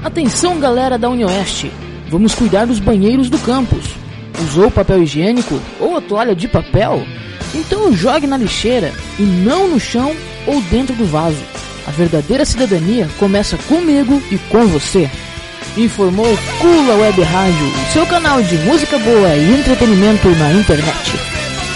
Atenção, galera da Unioeste, vamos cuidar dos banheiros do campus. Usou papel higiênico ou a toalha de papel? Então jogue na lixeira e não no chão ou dentro do vaso. A verdadeira cidadania começa comigo e com você. Informou Kula Web Rádio, seu canal de música boa e entretenimento na internet.